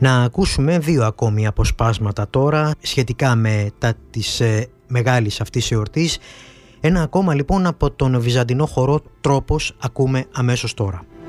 Να ακούσουμε δύο ακόμη αποσπάσματα τώρα σχετικά με τα της μεγάλης αυτής εορτής. Ένα ακόμα λοιπόν από τον βυζαντινό χορό «Τρόπος» ακούμε αμέσως τώρα.